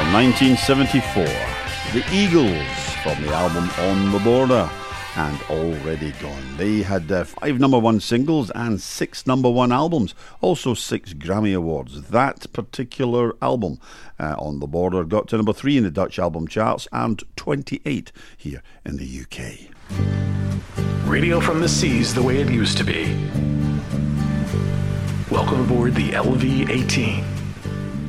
1974, the Eagles from the album On the Border, and Already Gone. They had 5 number 1 singles and 6 number 1 albums, also 6 Grammy Awards. That particular album, On the Border, got to number 3 in the Dutch album charts and 28 here in the UK. Radio from the seas the way it used to be. Welcome aboard the LV-18.